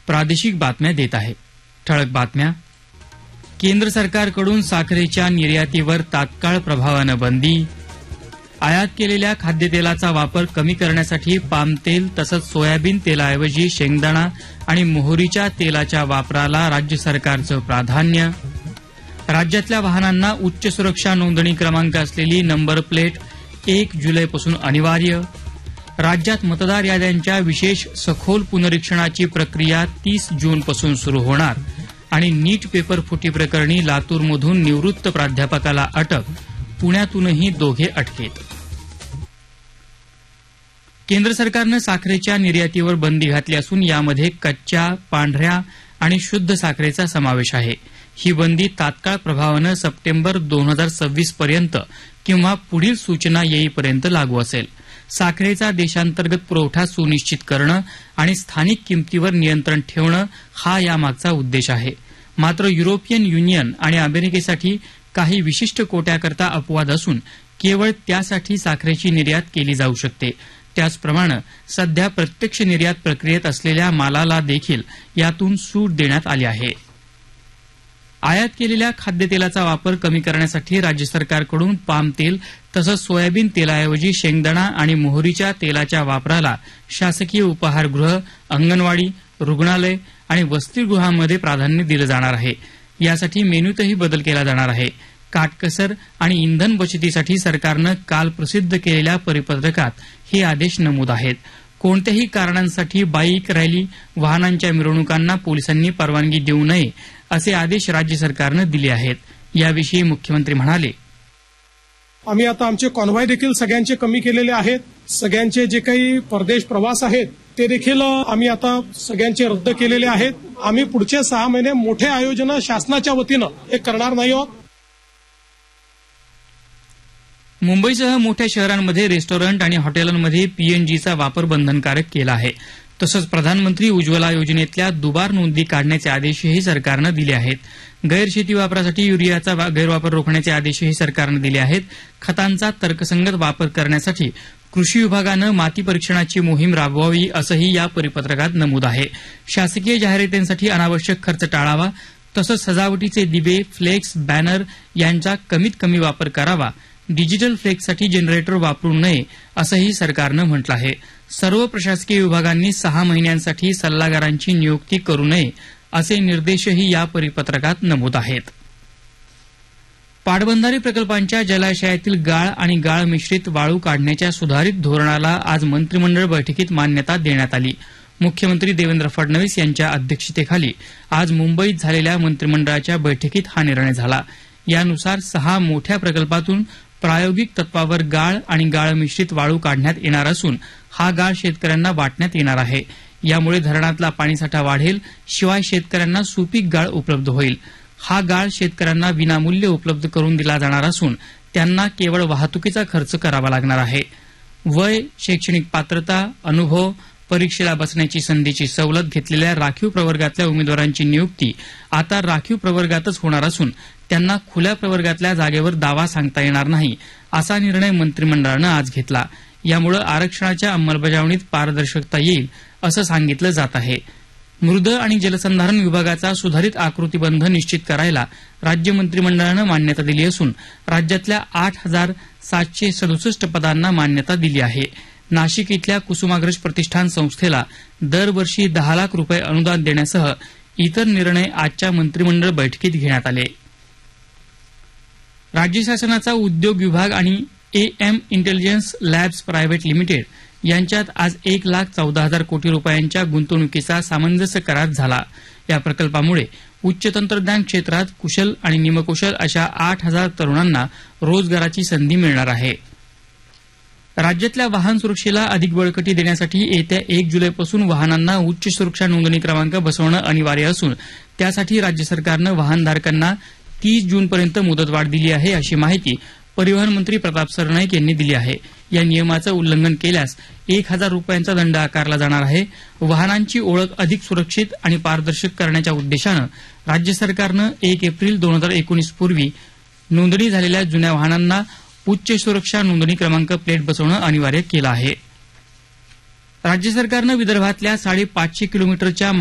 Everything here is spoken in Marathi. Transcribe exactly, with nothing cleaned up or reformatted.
प्रादेशिक बातम्या देत आहे. ठळक बातम्या. केंद्र सरकारकडून साखरेच्या निर्यातीवर तात्काळ प्रभावानं बंदी. आयात केलेल्या खाद्यतेलाचा वापर कमी करण्यासाठी पाम तेल तसंच सोयाबीन तेलाऐवजी शेंगदाणा आणि मोहरीच्या तेलाच्या वापराला राज्य सरकारचं प्राधान्य. राज्यातल्या वाहनांना उच्च सुरक्षा नोंदणी क्रमांक असलेली नंबर प्लेट एक जुलैपासून अनिवार्य. राज्यात मतदार याद्यांच्या विशेष सखोल पुनरीक्षणाची प्रक्रिया तीस जूनपासून सुरू होणार. आणि नीट पेपर फुटी प्रकरणी लातूरमधून निवृत्त प्राध्यापकाला अटक. पुण्यातूनही दोघे अटकेत. केंद्र सरकारनं साखरेच्या निर्यातीवर बंदी घातली असून यामध्ये कच्च्या, पांढऱ्या आणि शुद्ध साखरेचा समावेश आहे. ही बंदी तात्काळ प्रभावानं सप्टेंबर दोन हजार सव्वीस पर्यंत किंवा पुढील सूचना येईपर्यंत लागू असेल. साखरेचा देशांतर्गत पुरवठा सुनिश्चित करणं आणि स्थानिक किमतीवर नियंत्रण ठेवणं हा यामागचा उद्देश आहे. मात्र युरोपियन युनियन आणि अमेरिकेसाठी काही विशिष्ट कोट्याकरता अपवाद असून केवळ त्यासाठी साखरेची निर्यात केली जाऊ शकते. त्याचप्रमाणे सध्या प्रत्यक्ष निर्यात प्रक्रियेत असलेल्या मालाला देखील यातून सूट देण्यात आली आहे. आयात केलेल्या खाद्यतेलाचा वापर कमी करण्यासाठी राज्य सरकारकडून पाम तेल तसंच सोयाबीन तेलाऐवजी शेंगदाणा आणि मोहरीच्या तेलाच्या वापराला शासकीय उपाहारगृह, अंगणवाडी, रुग्णालय आणि वसतिगृहांमध्ये प्राधान्य दिलं जाणार आहे. यासाठी मेन्यूतही बदल केला जाणार आहे. काटकसर आणि इंधन बचतीसाठी सरकारनं काल प्रसिद्ध केलेल्या परिपत्रकात हे आदेश नमूद आहेत. कोणत्याही कारणांसाठी बाईक रॅली, वाहनांच्या मिरवणुकांना पोलिसांनी परवानगी देऊ नये असे आदेश राज्य सरकारनं दिले आहेत. याविषयी मुख्यमंत्री म्हणाले, आम्ही आता आमचे कॉन्व्हॉय देखील सगळ्यांचे कमी केलेले आहेत. सगळ्यांचे जे काही परदेश प्रवास आहेत ते देखील आम्ही आता सगळ्यांचे रद्द केलेले आहेत. आम्ही पुढचे सहा महिने मोठे आयोजन शासनाच्या वतीनं हे करणार नाही आहोत. मुंबईसह मोठ्या शहरांमध्ये रेस्टॉरंट आणि हॉटेलांमध्ये पीएनजीचा वापर बंधनकारक केला आहे. तसंच प्रधानमंत्री उज्ज्वला योजनेतल्या दुबार नोंदी काढण्याचे आदेशही सरकारनं दिले आहेत. गैरशेती वापरासाठी युरियाचा गैरवापर रोखण्याचे आदेशही सरकारनं दिले आहेत. खतांचा तर्कसंगत वापर करण्यासाठी कृषी विभागानं माती परीक्षणाची मोहीम राबवावी असंही या परिपत्रकात नमूद आहे. शासकीय जाहिरातींसाठी अनावश्यक खर्च टाळावा. तसंच सजावटीचे दिवे, फ्लेक्स, बॅनर यांचा कमीत कमी वापर करावा. डिजिटल फ्लेक्ससाठी जनरेटर वापरू नये असंही सरकारनं म्हटलं आहे. सर्व प्रशासकीय विभागांनी सहा महिन्यांसाठी सल्लागारांची नियुक्ती करू नये असे निर्देशही या परिपत्रकात नमूद आहेत. पाटबंधारे प्रकल्पांच्या जलाशयातील गाळ आणि गाळ मिश्रित वाळू काढण्याच्या सुधारित धोरणाला आज मंत्रिमंडळ बैठकीत मान्यता देण्यात आली. मुख्यमंत्री देवेंद्र फडणवीस यांच्या अध्यक्षतेखाली आज मुंबईत झालेल्या मंत्रिमंडळाच्या बैठकीत हा निर्णय झाला. यानुसार सहा मोठ्या प्रकल्पातून प्रायोगिक तत्वावर गाळ आणि गाळ मिश्रित वाळू काढण्यात येणार असून हा गाळ शेतकऱ्यांना वाटण्यात येणार आहे. यामुळे धरणातला पाणीसाठा वाढेल. शिवाय शेतकऱ्यांना सुपीक गाळ उपलब्ध होईल. हा गाळ शेतकऱ्यांना विनामूल्य उपलब्ध करून दिला जाणार असून त्यांना केवळ वाहतुकीचा खर्च करावा लागणार आहे. वय, शैक्षणिक पात्रता, अनुभव, परीक्षेला बसण्याची संधीची सवलत घेतलेल्या राखीव प्रवर्गातल्या उमेदवारांची नियुक्ती आता राखीव प्रवर्गातच होणार असून त्यांना खुल्या प्रवर्गातल्या जागेवर दावा सांगता येणार नाही असा निर्णय मंत्रिमंडळानं आज घेतला. यामुळे आरक्षणाच्या अंमलबजावणीत पारदर्शकता येईल असं सांगितलं जात आहे. मृद आणि जलसंधारण विभागाचा सुधारित आकृतीबंध निश्चित करायला राज्य मंत्रिमंडळानं मान्यता दिली असून राज्यातल्या आठ हजार सातशे सदुसष्ट पदांना मान्यता दिली आहे. नाशिक इथल्या कुसुमाग्रज प्रतिष्ठान संस्थेला दरवर्षी दहा लाख रुपये अनुदान देण्यासह इतर निर्णय आजच्या मंत्रिमंडळ बैठकीत घेण्यात आले. राज्य शासनाचा उद्योग विभाग आणि A M intelligence labs private limited यांच्यात आज एक लाख चौदा हजार कोटी रुपयांच्या गुंतवणुकीचा सामंजस्य करार झाला. या प्रकल्पामुळे उच्च तंत्रज्ञान क्षेत्रात कुशल आणि निमकुशल अशा आठ हजार तरुणांना रोजगाराची संधी मिळणार आहे. राज्यातल्या वाहन सुरक्षेला अधिक बळकटी देण्यासाठी येत्या एक जुलैपासून वाहनांना उच्च सुरक्षा नोंदणी क्रमांक बसवणं अनिवार्य असून त्यासाठी राज्य सरकारनं वाहनधारकांना तीस जूनपर्यंत मुदतवाढ दिली आहे अशी माहिती परिवहन मंत्री प्रताप सरनाईक यांनी दिली आहे. या नियमाचं उल्लंघन केल्यास एक हजार रुपयांचा दंड आकारला जाणार आहे. वाहनांची ओळख अधिक सुरक्षित आणि पारदर्शक करण्याच्या उद्देशानं राज्य सरकारनं एक एप्रिल दोन हजार एकोणीस पूर्वी नोंदणी झालेल्या जुन्या वाहनांना उच्च सुरक्षा नोंदणी क्रमांक प्लेट बसवणं अनिवार्य केलं आहे. राज्य सरकारनं विदर्भातल्या साडेपाचशे किलोमीटरच्या